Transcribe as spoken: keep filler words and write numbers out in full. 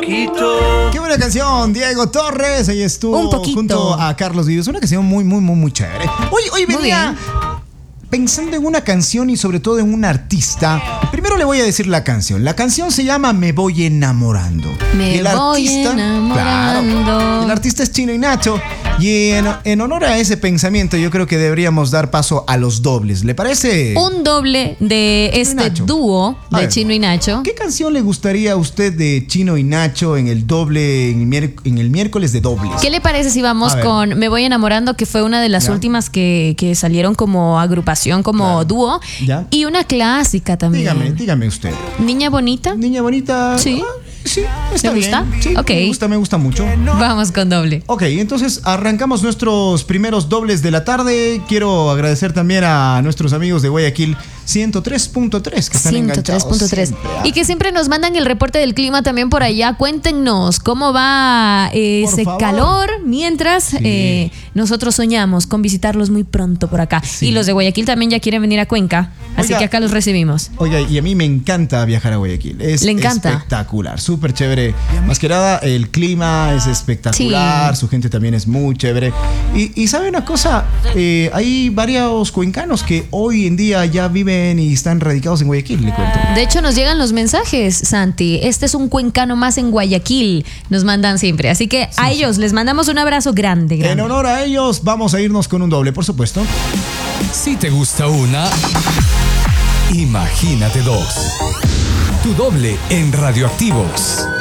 poquito. Qué buena canción, Diego Torres. Ahí estuvo Un poquito. junto a Carlos Vives. Una canción muy, muy, muy, muy chévere. Hoy, hoy venía pensando en una canción y sobre todo en un artista. Primero le voy a decir la canción. La canción se llama Me Voy Enamorando. Me Y el voy artista, enamorando. claro, el artista es Chino y Nacho. Y en, en honor a ese pensamiento, yo creo que deberíamos dar paso a los dobles. ¿Le parece? Un doble de este Nacho. dúo A de ver, Chino y Nacho. ¿Qué canción le gustaría a usted de Chino y Nacho en el doble, en el, mier- en el miércoles de dobles? ¿Qué le parece si vamos A ver. con Me Voy Enamorando, que fue una de las Ya. últimas que, que salieron como agrupación, como Claro. dúo? Ya. Y una clásica también. Dígame, dígame usted. Niña Bonita. Niña bonita. Sí. Ah, sí, está ¿Te gusta? bien. Sí, Ok. me gusta, me gusta mucho. Vamos con doble. Ok, entonces arrancamos nuestros primeros dobles de la tarde. Quiero agradecer también a nuestros amigos de Guayaquil ciento tres punto tres que están ciento tres punto tres. enganchados siempre, ¿ah? Y que siempre nos mandan el reporte del clima también por allá. Cuéntenos cómo va eh, Por ese favor. calor mientras Sí. eh, nosotros soñamos con visitarlos muy pronto por acá. Sí. Y los de Guayaquil también ya quieren venir a Cuenca, así Oiga. que acá los recibimos. Oiga, y a mí me encanta viajar a Guayaquil. Es Le encanta. espectacular, súper chévere. Más que nada, el clima es espectacular, Sí. su gente también es muy chévere. Y, y ¿sabe una cosa? Eh, hay varios cuencanos que hoy en día ya viven y están radicados en Guayaquil, le cuento. De hecho, nos llegan los mensajes, Santi. Este es un cuencano más en Guayaquil. Nos mandan siempre. Así que a ellos les mandamos un abrazo grande, grande. En honor a ellos, vamos a irnos con un doble, por supuesto. Si te gusta una, imagínate dos. Tu doble en Radioactivos.